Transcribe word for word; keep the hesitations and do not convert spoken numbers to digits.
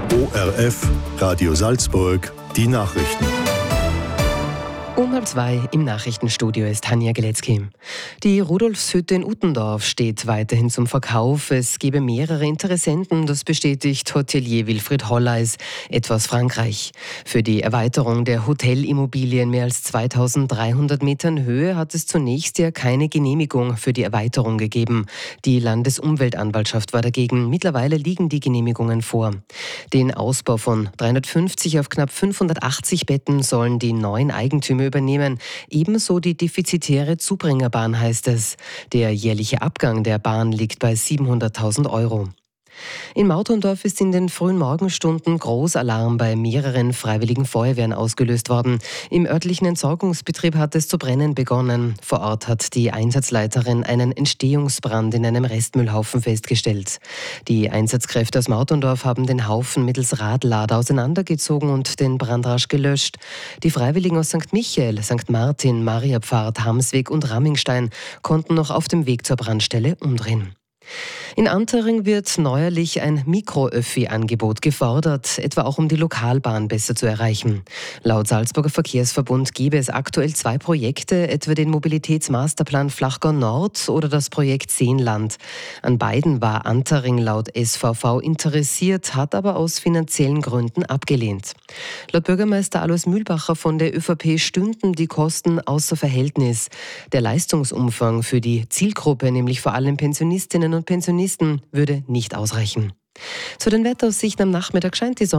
O R F, Radio Salzburg, die Nachrichten. Um halb zwei im Nachrichtenstudio ist Tanja Geletzky. Die Rudolfshütte in Uttendorf steht weiterhin zum Verkauf. Es gebe mehrere Interessenten, das bestätigt Hotelier Wilfried Holleis, etwa aus Frankreich. Für die Erweiterung der Hotelimmobilien mehr als zweitausenddreihundert Metern Höhe hat es zunächst ja keine Genehmigung für die Erweiterung gegeben. Die Landesumweltanwaltschaft war dagegen. Mittlerweile liegen die Genehmigungen vor. Den Ausbau von dreihundertfünfzig auf knapp fünfhundertachtzig Betten sollen die neuen Eigentümer übernehmen. Ebenso die defizitäre Zubringerbahn, heißt es. Der jährliche Abgang der Bahn liegt bei siebenhunderttausend Euro. In Mauterndorf ist in den frühen Morgenstunden Großalarm bei mehreren freiwilligen Feuerwehren ausgelöst worden. Im örtlichen Entsorgungsbetrieb hat es zu brennen begonnen. Vor Ort hat die Einsatzleiterin einen Entstehungsbrand in einem Restmüllhaufen festgestellt. Die Einsatzkräfte aus Mauterndorf haben den Haufen mittels Radlader auseinandergezogen und den Brand rasch gelöscht. Die Freiwilligen aus Sankt Michael, Sankt Martin, Mariapfarr, Hamsweg und Rammingstein konnten noch auf dem Weg zur Brandstelle umdrehen. In Antering wird neuerlich ein Mikro-Öffi-Angebot gefordert, etwa auch um die Lokalbahn besser zu erreichen. Laut Salzburger Verkehrsverbund gebe es aktuell zwei Projekte, etwa den Mobilitätsmasterplan Flachgau Nord oder das Projekt Seenland. An beiden war Antering laut S V V interessiert, hat aber aus finanziellen Gründen abgelehnt. Laut Bürgermeister Alois Mühlbacher von der ÖVP stünden die Kosten außer Verhältnis. Der Leistungsumfang für die Zielgruppe, nämlich vor allem Pensionistinnen und Pensionisten, würde nicht ausreichen. Zu den Wetteraussichten am Nachmittag scheint die Sonne.